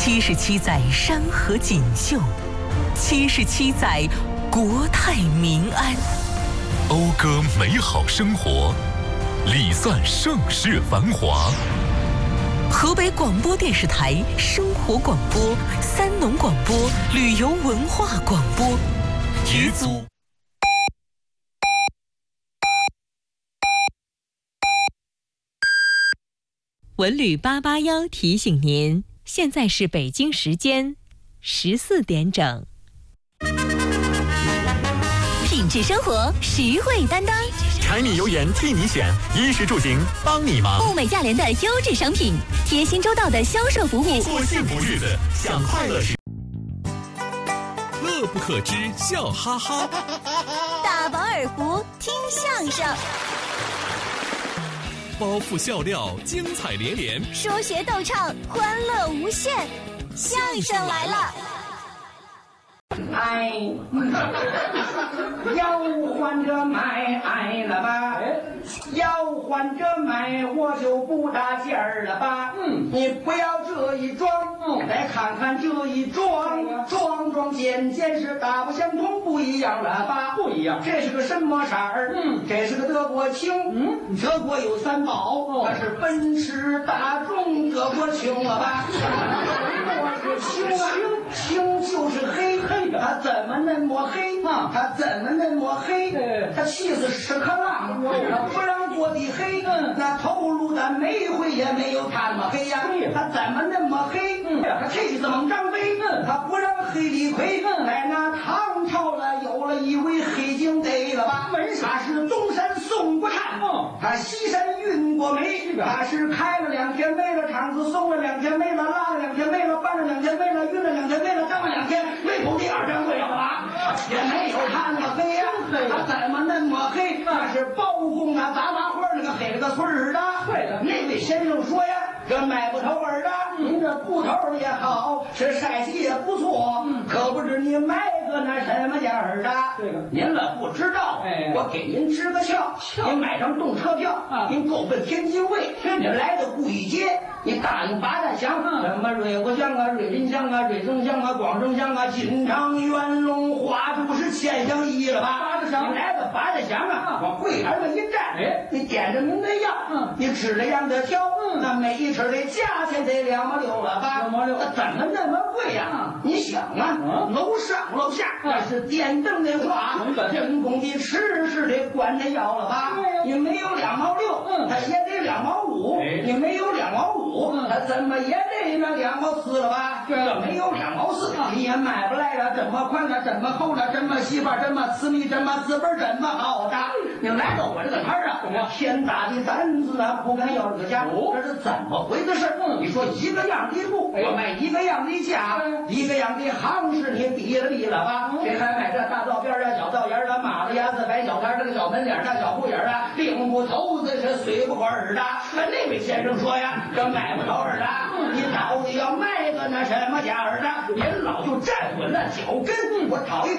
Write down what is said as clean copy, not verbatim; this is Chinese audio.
77载山河锦绣，77载国泰民安。 讴歌美好生活，礼赞盛世繁华。 河北广播电视台生活广播、三农广播、旅游文化广播， 彝族。 文旅881提醒您，现在是北京时间14点整。 品质生活，实惠担当。 柴米油盐替你选，衣食住行帮你忙。 物美价廉的优质商品，贴心周到的销售服务， 过幸福日子，享快乐时。 乐不可支，笑哈哈。 大饱耳福，听相声。 包袱笑料，精彩连连； 说学逗唱，欢乐无限。相声来了！ 哎，要换着买了吧？要换着买，我就不搭劲儿了吧？你不要这一装，来看看这一装，装件是大不相同，不一样了吧？不一样。这是个什么色儿？这是个德国青。德国有三宝，它是奔驰、大众、德国青了吧？青就是黑，它怎么那么黑？它怎么那么黑？它气死屎壳郎，它不让过的黑，那投入的每一回也没有它那么黑呀。它怎么那么黑？它气死猛张飞，它不让黑李逵。在那唐朝了，有了一位黑警队了吧？他是东山宋国汉，他西山运过梅，他是开了2天没了场子，送了2天没了，拉了2天没了，搬了2天没了，运了2天没了，张了2天，没头第2张会了吧？也没有他那么黑呀，他怎么那么黑？他是包公啊，杂花花那个黑了个村儿的。那位先生说呀，这买不头儿的，您这布头也好，是晒洗也不错，可不知你买个那什么价儿的？您了不知道，我给您支个窍，您买张动车票，您够奔天津卫，您来到故意街，你答应八大乡，什么瑞国乡啊、瑞林乡啊、瑞增乡啊、广正乡啊、金昌、元龙、花都是千乡一了吧？你来到八大乡啊，往柜台上一站，你点着您的药，你指着样的挑，那每一尺的价钱得2毛6了吧？2毛6，那怎么那么贵呀？你想啊，楼上楼下那是电灯的话，人工的吃是得管它要了吧？你没有2毛6，它也得2毛5，你没有2毛5，它怎么也得那2毛4了吧？这没有2毛4，你也买不来了。这么宽了，这么厚了，这么细吧，这么私密，这么资本，这么好的。你来到我这个摊儿啊，天大的胆子啊，不敢要这个价，这是怎么回的事？你说一个样的布，我卖一个样的价，一个样的行市，你比了吧？谁还买这大道边啊、小道沿啊、马子牙子、白小摊这个小门脸啊、小布眼啊、领不头子是随不管儿的。那位先生说呀，这买不着儿的，你到底要卖个那什么价儿的？您老就站稳了脚跟，我找一